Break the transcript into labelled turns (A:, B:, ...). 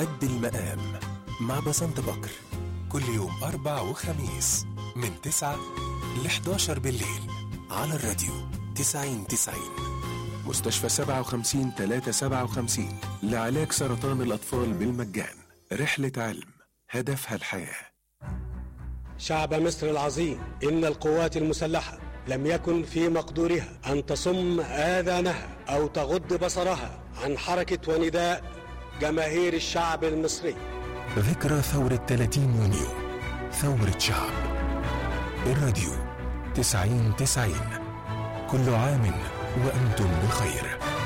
A: قد المقام مع بسنت بكر، كل يوم 4 وخميس من 9 ل 11 بالليل على الراديو 90-90. مستشفى 57-357 لعلاج سرطان الأطفال بالمجان. رحلة علم هدفها الحياة.
B: شعب مصر العظيم، إن القوات المسلحة لم يكن في مقدورها أن تصم آذانها أو تغض بصرها عن حركة ونداء جماهير الشعب المصري.
A: ذكرى ثورة 30 يونيو، ثورة شعب. الراديو 90-90. كل عام وأنتم بخير.